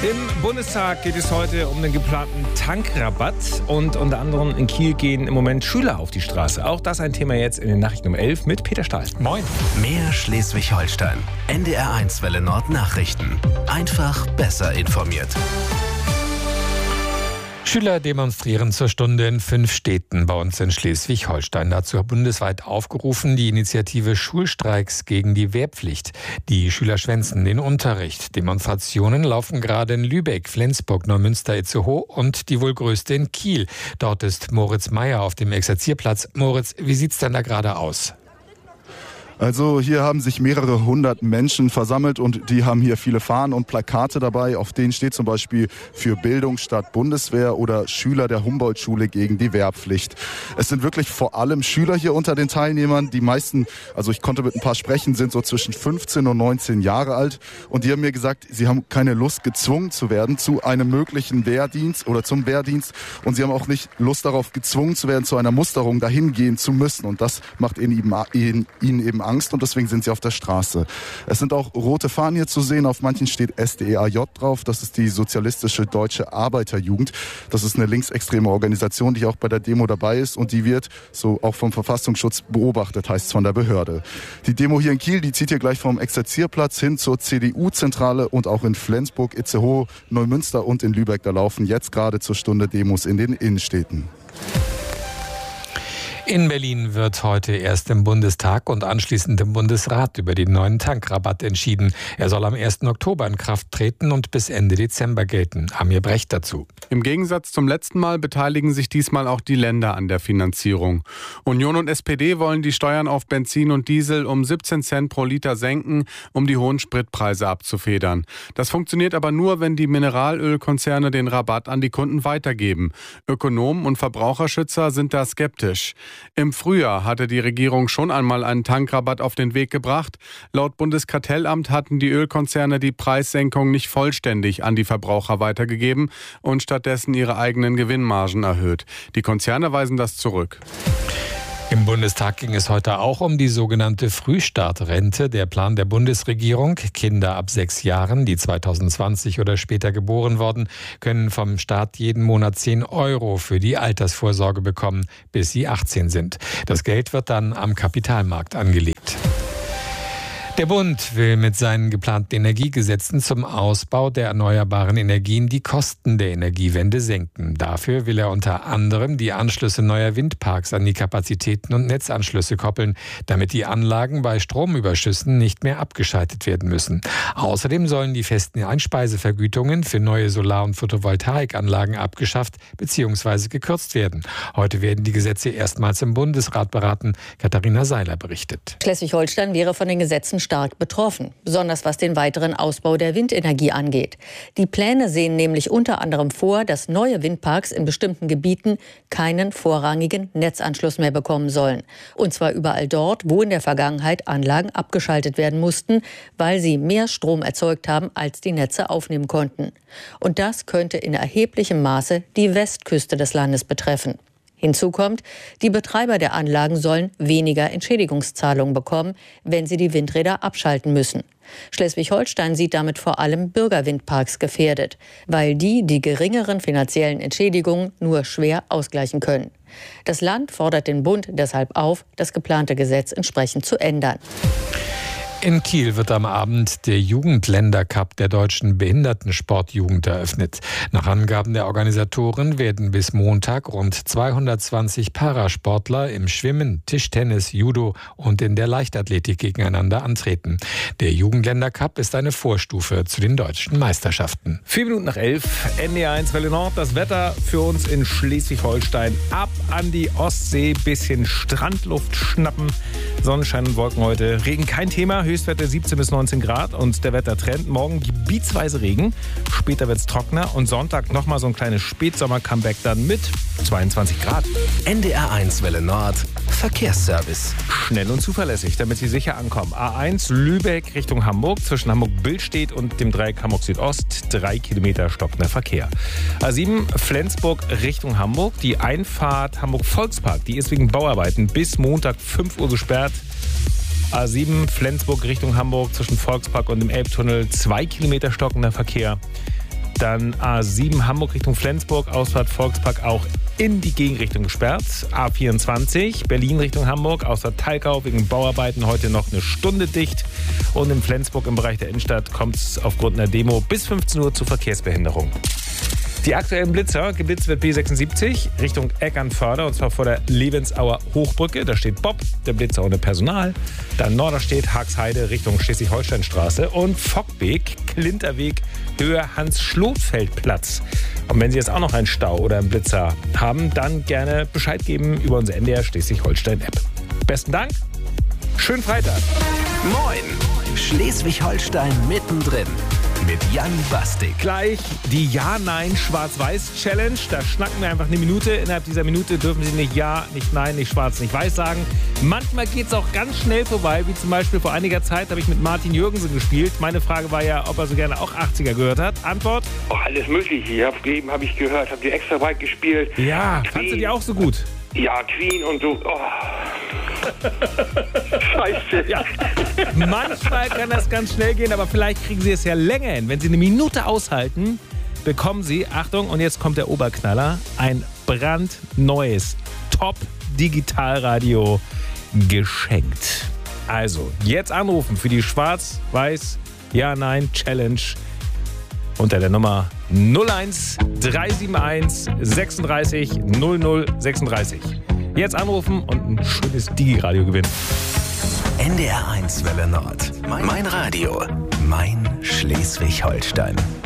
Im Bundestag geht es heute um den geplanten Tankrabatt und unter anderem in Kiel gehen im Moment Schüler auf die Straße. Auch das ein Thema jetzt in den Nachrichten um 11 mit Peter Stahl. Moin. Mehr Schleswig-Holstein. NDR1 Welle Nord Nachrichten. Einfach besser informiert. Schüler demonstrieren zur Stunde in 5 Städten bei uns in Schleswig-Holstein. Dazu hat bundesweit aufgerufen die Initiative Schulstreiks gegen die Wehrpflicht. Die Schüler schwänzen den Unterricht. Demonstrationen laufen gerade in Lübeck, Flensburg, Neumünster, Itzehoe und die wohl größte in Kiel. Dort ist Moritz Meyer auf dem Exerzierplatz. Moritz, wie sieht's denn da gerade aus? Also hier haben sich mehrere hundert Menschen versammelt und die haben hier viele Fahnen und Plakate dabei. Auf denen steht zum Beispiel für Bildung statt Bundeswehr oder Schüler der Humboldt-Schule gegen die Wehrpflicht. Es sind wirklich vor allem Schüler hier unter den Teilnehmern. Die meisten, also ich konnte mit ein paar sprechen, sind so zwischen 15 und 19 Jahre alt. Und die haben mir gesagt, sie haben keine Lust, gezwungen zu werden zu einem möglichen Wehrdienst oder zum Wehrdienst. Und sie haben auch nicht Lust darauf, gezwungen zu werden, zu einer Musterung dahin gehen zu müssen. Und das macht ihnen eben Angst und deswegen sind sie auf der Straße. Es sind auch rote Fahnen hier zu sehen. Auf manchen steht SDEAJ drauf. Das ist die Sozialistische Deutsche Arbeiterjugend. Das ist eine linksextreme Organisation, die auch bei der Demo dabei ist und die wird so auch vom Verfassungsschutz beobachtet, heißt es von der Behörde. Die Demo hier in Kiel, die zieht hier gleich vom Exerzierplatz hin zur CDU-Zentrale und auch in Flensburg, Itzehoe, Neumünster und in Lübeck. Da laufen jetzt gerade zur Stunde Demos in den Innenstädten. In Berlin wird heute erst im Bundestag und anschließend im Bundesrat über den neuen Tankrabatt entschieden. Er soll am 1. Oktober in Kraft treten und bis Ende Dezember gelten. Amir Brecht dazu. Im Gegensatz zum letzten Mal beteiligen sich diesmal auch die Länder an der Finanzierung. Union und SPD wollen die Steuern auf Benzin und Diesel um 17 Cent pro Liter senken, um die hohen Spritpreise abzufedern. Das funktioniert aber nur, wenn die Mineralölkonzerne den Rabatt an die Kunden weitergeben. Ökonomen und Verbraucherschützer sind da skeptisch. Im Frühjahr hatte die Regierung schon einmal einen Tankrabatt auf den Weg gebracht. Laut Bundeskartellamt hatten die Ölkonzerne die Preissenkung nicht vollständig an die Verbraucher weitergegeben und stattdessen ihre eigenen Gewinnmargen erhöht. Die Konzerne weisen das zurück. Im Bundestag ging es heute auch um die sogenannte Frühstartrente. Der Plan der Bundesregierung: Kinder ab 6 Jahren, die 2020 oder später geboren wurden, können vom Staat jeden Monat 10 € für die Altersvorsorge bekommen, bis sie 18 sind. Das Geld wird dann am Kapitalmarkt angelegt. Der Bund will mit seinen geplanten Energiegesetzen zum Ausbau der erneuerbaren Energien die Kosten der Energiewende senken. Dafür will er unter anderem die Anschlüsse neuer Windparks an die Kapazitäten und Netzanschlüsse koppeln, damit die Anlagen bei Stromüberschüssen nicht mehr abgeschaltet werden müssen. Außerdem sollen die festen Einspeisevergütungen für neue Solar- und Photovoltaikanlagen abgeschafft bzw. gekürzt werden. Heute werden die Gesetze erstmals im Bundesrat beraten. Katharina Seiler berichtet. Schleswig-Holstein wäre von den Gesetzen stark betroffen, besonders was den weiteren Ausbau der Windenergie angeht. Die Pläne sehen nämlich unter anderem vor, dass neue Windparks in bestimmten Gebieten keinen vorrangigen Netzanschluss mehr bekommen sollen. Und zwar überall dort, wo in der Vergangenheit Anlagen abgeschaltet werden mussten, weil sie mehr Strom erzeugt haben, als die Netze aufnehmen konnten. Und das könnte in erheblichem Maße die Westküste des Landes betreffen. Hinzu kommt, die Betreiber der Anlagen sollen weniger Entschädigungszahlungen bekommen, wenn sie die Windräder abschalten müssen. Schleswig-Holstein sieht damit vor allem Bürgerwindparks gefährdet, weil die geringeren finanziellen Entschädigungen nur schwer ausgleichen können. Das Land fordert den Bund deshalb auf, das geplante Gesetz entsprechend zu ändern. In Kiel wird am Abend der Jugendländercup der deutschen Behindertensportjugend eröffnet. Nach Angaben der Organisatoren werden bis Montag rund 220 Parasportler im Schwimmen, Tischtennis, Judo und in der Leichtathletik gegeneinander antreten. Der Jugendländercup ist eine Vorstufe zu den deutschen Meisterschaften. 4 Minuten nach 11, NDR1 Welle Nord. Das Wetter für uns in Schleswig-Holstein. Ab an die Ostsee, bisschen Strandluft schnappen. Sonnenschein und Wolken heute. Regen kein Thema. Höchstwerte 17 bis 19 Grad und der Wettertrend. Morgen gebietsweise Regen, später wird es trockener und Sonntag nochmal so ein kleines Spätsommer-Comeback dann mit 22 Grad. NDR1 Welle Nord, Verkehrsservice. Schnell und zuverlässig, damit Sie sicher ankommen. A1 Lübeck Richtung Hamburg, zwischen Hamburg-Billstedt und dem Dreieck Hamburg Südost, 3 Kilometer stockender Verkehr. A7 Flensburg Richtung Hamburg, die Einfahrt Hamburg-Volkspark, die ist wegen Bauarbeiten bis Montag 5 Uhr gesperrt. A7 Flensburg Richtung Hamburg zwischen Volkspark und dem Elbtunnel 2 Kilometer stockender Verkehr. Dann A7 Hamburg Richtung Flensburg, Ausfahrt Volkspark auch in die Gegenrichtung gesperrt. A24 Berlin Richtung Hamburg, Ausfahrt Talkau wegen Bauarbeiten heute noch eine Stunde dicht. Und in Flensburg im Bereich der Innenstadt kommt es aufgrund einer Demo bis 15 Uhr zu Verkehrsbehinderung. Die aktuellen Blitzer, geblitzt wird B76 Richtung Eckernförde und zwar vor der Levensauer Hochbrücke. Da steht Bob, der Blitzer ohne Personal. Dann Norderstedt, Haagsheide Richtung Schleswig-Holstein-Straße und Fockbeek, Klinterweg, Höhe Hans-Schlotfeld-Platz. Und wenn Sie jetzt auch noch einen Stau oder einen Blitzer haben, dann gerne Bescheid geben über unsere NDR Schleswig-Holstein-App. Besten Dank, schönen Freitag. Moin, Schleswig-Holstein mittendrin. Mit Jan Bastik. Gleich die Ja-Nein-Schwarz-Weiß-Challenge. Da schnacken wir einfach eine Minute. Innerhalb dieser Minute dürfen Sie nicht Ja, nicht Nein, nicht Schwarz, nicht Weiß sagen. Manchmal geht es auch ganz schnell vorbei, wie zum Beispiel vor einiger Zeit habe ich mit Martin Jürgensen gespielt. Meine Frage war ja, ob er so gerne auch 80er gehört hat. Antwort? Oh, alles Mögliche. Habe ich gehört. Habe die extra weit gespielt. Ja, fandst du die auch so gut? Ja, Queen und so. Oh. Scheiße. Ja. Manchmal kann das ganz schnell gehen, aber vielleicht kriegen Sie es ja länger hin. Wenn Sie eine Minute aushalten, bekommen Sie, Achtung, und jetzt kommt der Oberknaller, ein brandneues Top-Digitalradio geschenkt. Also, jetzt anrufen für die Schwarz-Weiß-Ja-Nein-Challenge unter der Nummer 01 371 36 00 36. Jetzt anrufen und ein schönes Digi-Radio gewinnen. NDR 1 Welle Nord. Mein Radio. Mein Schleswig-Holstein.